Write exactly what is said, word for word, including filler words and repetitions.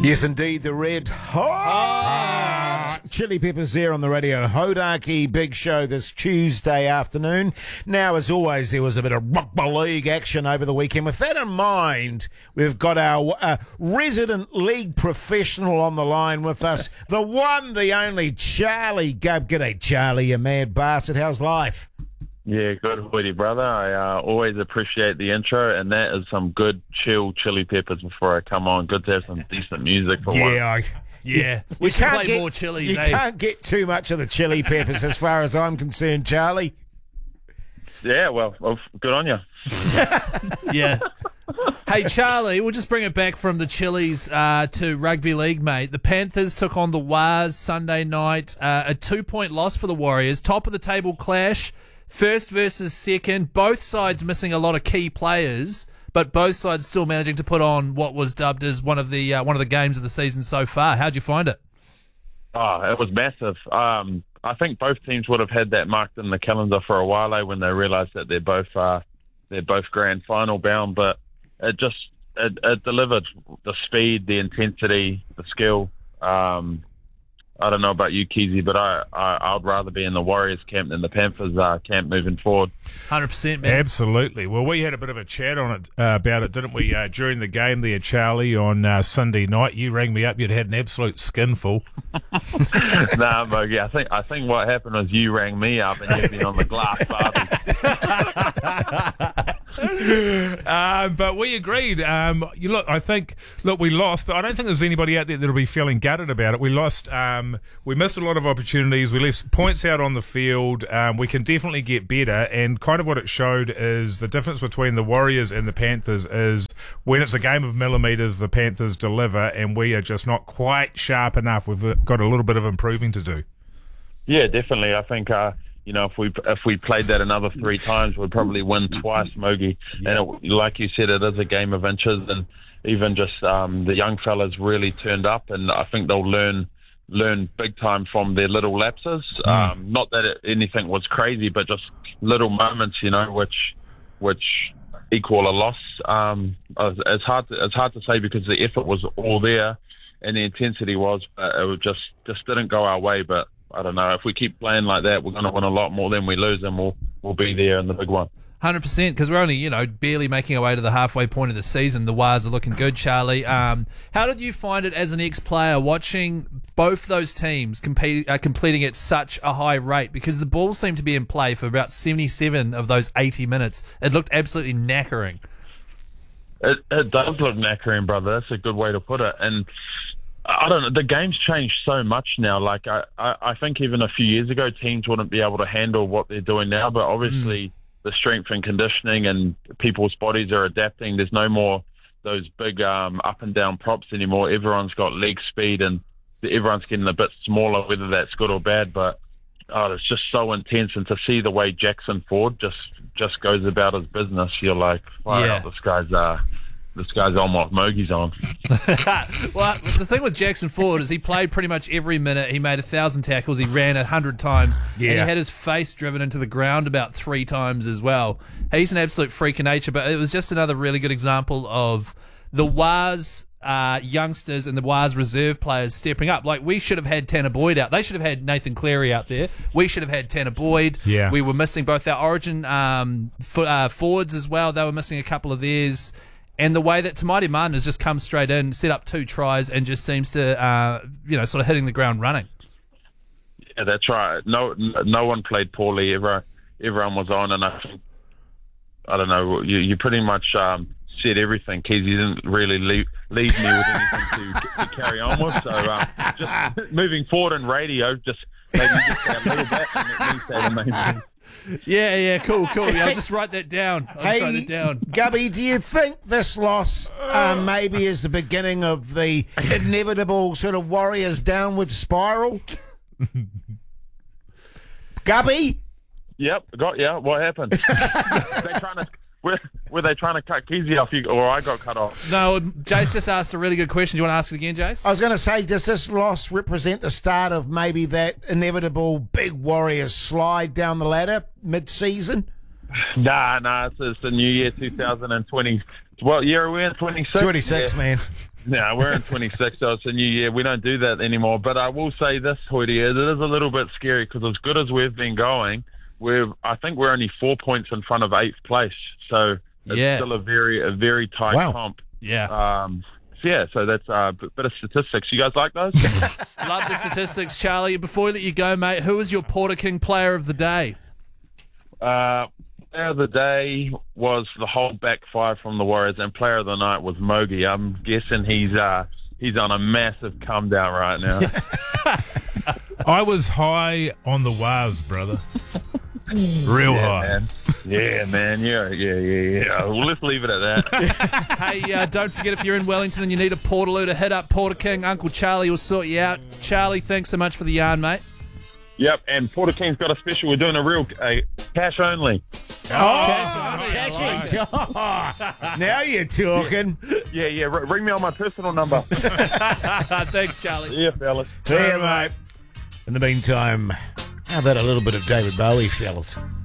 Yes, indeed, the red hot Chili Peppers there on the radio. Hodaki Big Show this Tuesday afternoon. Now, as always, there was a bit of rugby league action over the weekend. With that in mind, we've got our uh, resident league professional on the line with us, the one, the only Charlie Gubb. G'day, Charlie, you mad bastard. How's life? Yeah, good, Woody, brother. I uh, always appreciate the intro, and that is some good, chill Chili Peppers before I come on. Good to have some decent music for one. Yeah, I, Yeah, we you should can't play get, more chilies, You eh? can't get too much of the Chili Peppers as far as I'm concerned, Charlie. Yeah, well, well good on you. Yeah. Hey, Charlie, we'll just bring it back from the Chili's uh, to rugby league, mate. The Panthers took on the Wars Sunday night. Uh, a two-point loss for the Warriors. Top of the table clash. First versus second. Both sides missing a lot of key players, but both sides still managing to put on what was dubbed as one of the uh, one of the games of the season so far. How'd you find it? Oh, it was massive. Um, I think both teams would have had that marked in the calendar for a while eh, when they realised that they're both uh, they're both grand final bound. But it just it, it delivered the speed, the intensity, the skill. Um, I don't know about you, Keezy, but I, I I'd rather be in the Warriors camp than the Panthers uh, camp moving forward. one hundred percent, man. Absolutely. Well, we had a bit of a chat on it uh, about it, didn't we? Uh, during the game there, Charlie, on uh, Sunday night, you rang me up. You'd had an absolute skinful. Nah, Mogi. I think I think what happened was you rang me up and you've been on the glass Barbie. uh, but we agreed. Um, you look, I think, look, we lost, but I don't think there's anybody out there that'll be feeling gutted about it. We lost. Um, we missed a lot of opportunities. We left points out on the field. Um, we can definitely get better, and kind of what it showed is the difference between the Warriors and the Panthers is when it's a game of millimetres, the Panthers deliver, and we are just not quite sharp enough. We've got a little bit of improving to do. Yeah, definitely. I think uh, you know if we if we played that another three times, we'd probably win twice, Mogi. And it, like you said, it is a game of inches, and even just um, the young fellas really turned up, and I think they'll learn learn big time from their little lapses. Mm. Um, not that it, anything was crazy, but just little moments, you know, which which equal a loss. Um, it's hard to, it's hard to say because the effort was all there and the intensity was, but it was just just didn't go our way. But I don't know, if we keep playing like that, we're going to win a lot more than we lose, and we'll we'll be there in the big one. one hundred percent, because we're only, you know, barely making our way to the halfway point of the season. The Wars are looking good, Charlie. Um, how did you find it as an ex-player watching both those teams compete, uh, completing at such a high rate? Because the ball seemed to be in play for about seventy-seven of those eighty minutes. It looked absolutely knackering. It, it does look knackering, brother. That's a good way to put it. And I don't know, the game's changed so much now. Like, I, I, I think even a few years ago, teams wouldn't be able to handle what they're doing now, but obviously... Mm. The strength and conditioning and people's bodies are adapting. There's no more those big um, up and down props anymore. Everyone's got leg speed and everyone's getting a bit smaller, whether that's good or bad. But oh, it's just so intense. And to see the way Jackson Ford just just goes about his business, you're like, wow, yeah. this guy's uh, this guy's on what Mogi's on. Well, the thing with Jackson Ford is he played pretty much every minute. He made a thousand tackles. He ran a hundred times. Yeah. And he had his face driven into the ground about three times as well. He's an absolute freak of nature, but it was just another really good example of the Wars uh, youngsters and the Wars reserve players stepping up. Like, we should have had Tanner Boyd out. They should have had Nathan Cleary out there. We should have had Tanner Boyd. Yeah. We were missing both our origin um, for, uh, forwards as well. They were missing a couple of theirs. And the way that Tamati Martin has just come straight in, set up two tries, and just seems to, uh, you know, sort of hitting the ground running. Yeah, that's right. No, no one played poorly. Everyone, everyone was on, and I think, I don't know, you, you pretty much um, said everything. Keezy didn't really leave, leave me with anything to, to carry on with. So um, just moving forward in radio, just maybe just say a little bit, and at least say the main thing. Yeah, yeah, cool, cool. Yeah, I'll just write that down. I'll just write Hey, it down. Gubby, do you think this loss uh, maybe is the beginning of the inevitable sort of Warriors downward spiral? Gubby? Yep, got yeah. What happened? they trying to were, were they trying to cut Keezy off you, or I got cut off? No, Jace just asked a really good question. Do you want to ask it again, Jace? I was going to say, does this loss represent the start of maybe that inevitable big Warriors slide down the ladder mid-season? Nah, nah. It's, it's the new year, two thousand twenty. What year are we in? twenty-six? twenty-six, yeah. man. No, we're in twenty-six, so it's a new year. We don't do that anymore. But I will say this, Hoodie, is it is a little bit scary because as good as we've been going, we're I think we're only four points in front of eighth place. So it's Yeah. still a very a very tight Wow. comp. Yeah. Um, so yeah, so that's uh, a bit of statistics. You guys like those? Love the statistics, Charlie. Before we let you go, mate, who is your Porter King player of the day? uh, player of the day was the whole back five from the Warriors, and player of the night was Mogi. I'm guessing he's uh, he's on a massive come down right now. I was high on the Waz, brother. Real Yeah, high. man. Yeah, man. Yeah, yeah, yeah, yeah. Well, let's leave it at that. Hey, uh, don't forget if you're in Wellington and you need a Portaloo to hit up Porter King, Uncle Charlie will sort you out. Charlie, thanks so much for the yarn, mate. Yep, and Porter King's got a special. We're doing a real uh, cash only. Oh, cashing. Oh, now you're talking. Yeah, yeah. r- Ring me on my personal number. Thanks, Charlie. Yeah, fellas. See you, mate. In the meantime, how about a little bit of David Bowie, fellas?